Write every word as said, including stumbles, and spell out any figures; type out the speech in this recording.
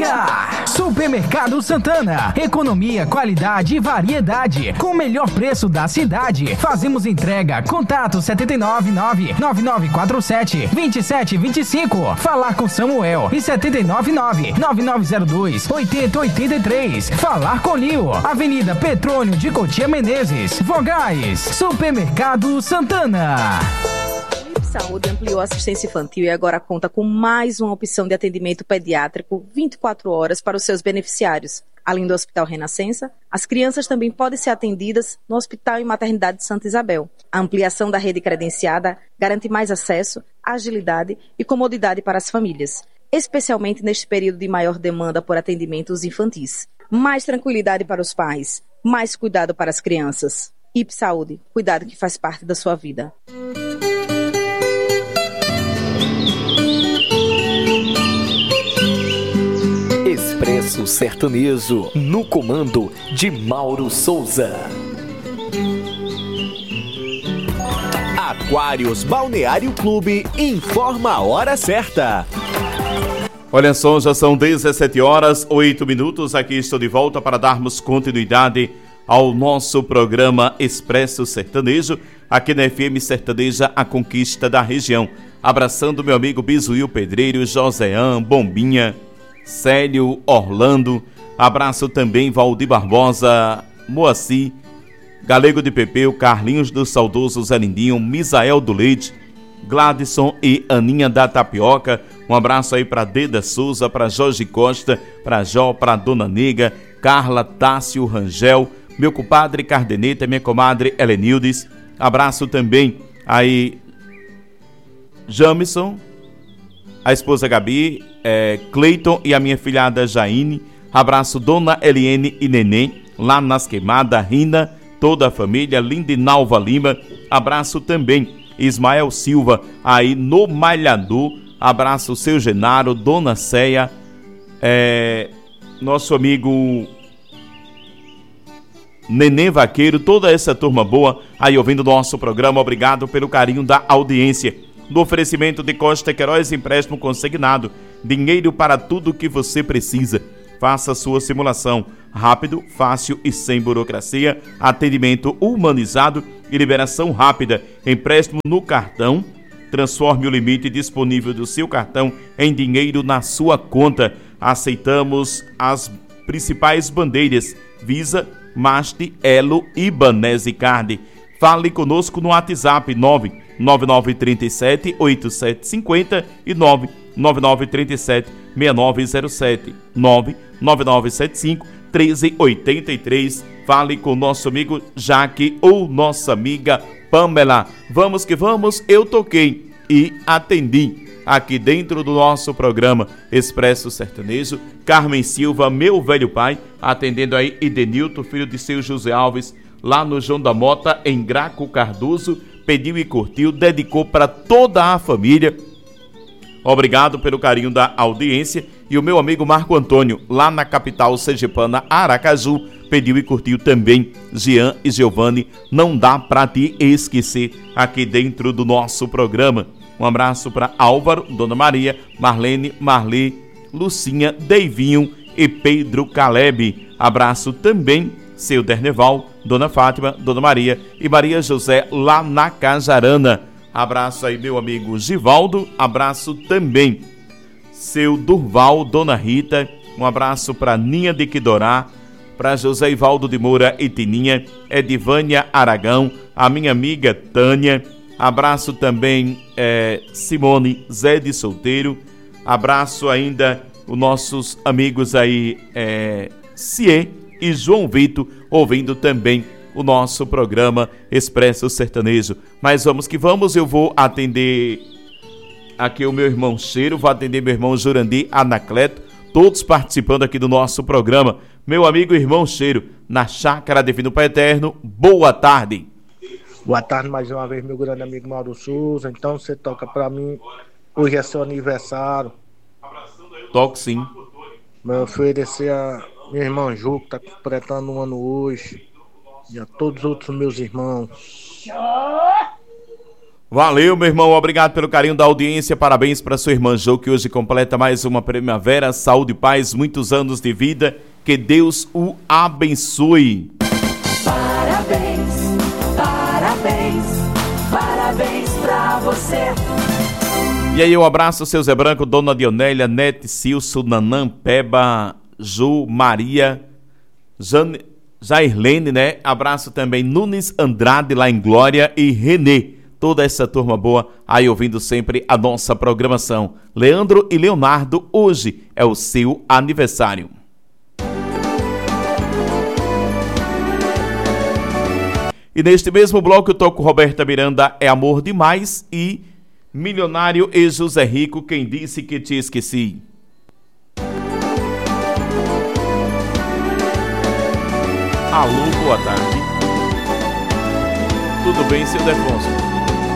Chega! Supermercado Santana. Economia, qualidade e variedade. Com o melhor preço da cidade. Fazemos entrega. Contato sete nove nove, nove nove quatro sete, dois sete dois cinco. Falar com Samuel. E sete nove nove, nove nove zero dois, oito zero oito três. Falar com Lio. Avenida Petrônio de Cotia Menezes. Vogais. Supermercado Santana. Saúde ampliou a assistência infantil e agora conta com mais uma opção de atendimento pediátrico vinte e quatro horas para os seus beneficiários. Além do Hospital Renascença, as crianças também podem ser atendidas no Hospital e Maternidade de Santa Isabel. A ampliação da rede credenciada garante mais acesso, agilidade e comodidade para as famílias, especialmente neste período de maior demanda por atendimentos infantis. Mais tranquilidade para os pais, mais cuidado para as crianças. I P Saúde, cuidado que faz parte da sua vida. Expresso Sertanejo, no comando de Mauro Souza. Aquários Balneário Clube informa a hora certa. Olha só, já são dezessete horas, oito minutos. Aqui estou de volta para darmos continuidade ao nosso programa Expresso Sertanejo, aqui na F M Sertaneja, a conquista da região. Abraçando meu amigo Bisuil Pedreiro, Joséan, Bombinha, Célio, Orlando. Abraço também Valdir Barbosa, Moacir, Galego de Pepeu, Carlinhos do Saudoso Zé Lindinho, Misael do Leite, Gladson e Aninha da Tapioca. Um abraço aí para Deda Souza, para Jorge Costa, para Jó, para Dona Nega, Carla, Tássio, Rangel, meu compadre Cardeneta, minha comadre Helenildes. Abraço também aí Jamison, a esposa Gabi, é, Cleiton e a minha filhada Jaine. Abraço Dona Eliene e Neném, lá nas Queimadas, Rina, toda a família, Lindinalva Lima. Abraço também Ismael Silva, aí no Malhador. Abraço seu Genaro, Dona Ceia, é, nosso amigo Neném Vaqueiro, toda essa turma boa aí ouvindo nosso programa. Obrigado pelo carinho da audiência. No oferecimento de Costa Queiroz, empréstimo consignado, dinheiro para tudo que você precisa. Faça sua simulação rápido, fácil e sem burocracia. Atendimento humanizado e liberação rápida. Empréstimo no cartão. Transforme o limite disponível do seu cartão em dinheiro na sua conta. Aceitamos as principais bandeiras: Visa, Master, Elo e Banese-Card. Fale conosco no WhatsApp nove nove nove três sete, oito sete cinco zero e nove nove nove três sete, seis nove zero sete, nove nove nove sete cinco, três oito três. Fale com nosso amigo Jaque ou nossa amiga Pamela. Vamos que vamos, eu toquei e atendi aqui dentro do nosso programa Expresso Sertanejo. Carmen Silva, meu velho pai, atendendo aí Edenilton, filho de seu José Alves, lá no João da Mota, em Graco Cardoso. Pediu e curtiu, dedicou para toda a família. Obrigado pelo carinho da audiência. E o meu amigo Marco Antônio, lá na capital sergipana, Aracaju, pediu e curtiu também. Jean e Giovanni, não dá para te esquecer aqui dentro do nosso programa. Um abraço para Álvaro, Dona Maria, Marlene, Marli, Lucinha, Deivinho e Pedro Caleb. Abraço também seu Derneval, Dona Fátima, Dona Maria e Maria José, lá na Cajarana. Abraço aí meu amigo Givaldo. Abraço também seu Durval, Dona Rita. Um abraço para Ninha de Quidorá, para José Ivaldo de Moura e Tininha, Edivânia Aragão, a minha amiga Tânia. Abraço também é, Simone, Zé de Solteiro. Abraço ainda os nossos amigos aí é, Cie e João Vitor, ouvindo também o nosso programa Expresso Sertanejo. Mas vamos que vamos, eu vou atender aqui o meu irmão Cheiro, vou atender meu irmão Jurandir Anacleto, todos participando aqui do nosso programa. Meu amigo irmão Cheiro, na Chácara Divino Pai Eterno, boa tarde. Boa tarde mais uma vez, meu grande amigo Mauro Souza. Então você toca pra mim, hoje é seu aniversário. Toco sim. Meu oferecer a minha irmã Ju, que tá completando um ano hoje, e a todos os outros meus irmãos. Valeu, meu irmão, obrigado pelo carinho da audiência, parabéns para sua irmã Jo, que hoje completa mais uma primavera, saúde e paz, muitos anos de vida, que Deus o abençoe. Parabéns, parabéns, parabéns pra você. E aí, eu abraço o seu Zé Branco, Dona Dionélia, Nete, Cilso, Nanã, Peba, Ju, Maria, Jane, Jairlene, né? Abraço também Nunes Andrade, lá em Glória, e Renê. Toda essa turma boa aí ouvindo sempre a nossa programação. Leandro e Leonardo, hoje é o seu aniversário. E neste mesmo bloco eu toco Roberta Miranda, É Amor Demais, e Milionário e José Rico, Quem Disse Que Te Esqueci. Alô, boa tarde. Tudo bem, seu Defonso?